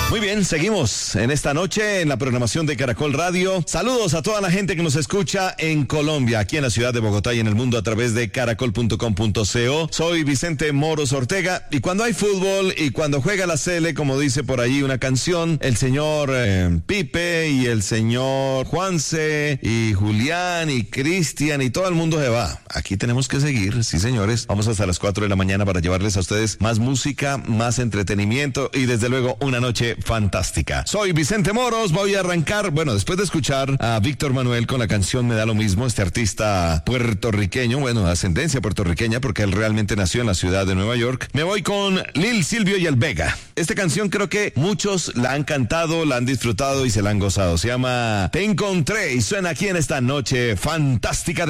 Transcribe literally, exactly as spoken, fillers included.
Muy bien, seguimos en esta noche en la programación de Caracol Radio. Saludos a toda la gente que nos escucha en Colombia, aquí en la ciudad de Bogotá y en el mundo a través de caracol punto com punto co. Soy Vicente Moros Ortega y cuando hay fútbol y cuando juega la Sele, como dice por ahí una canción, el señor eh, Pipe y el señor Juanse y Julián y Cristian y todo el mundo se va. Aquí tenemos que seguir, sí señores. Vamos hasta las cuatro de la mañana para llevarles a ustedes más música, más entretenimiento y desde luego una noche fantástica. Soy Vicente Moros, voy a arrancar, bueno, después de escuchar a Víctor Manuel con la canción Me da lo mismo, este artista puertorriqueño, bueno, de ascendencia puertorriqueña porque él realmente nació en la ciudad de Nueva York. Me voy con Lil Silvio y el Vega. Esta canción creo que muchos la han cantado, la han disfrutado y se la han gozado. Se llama Te Encontré y suena aquí en esta noche fantástica de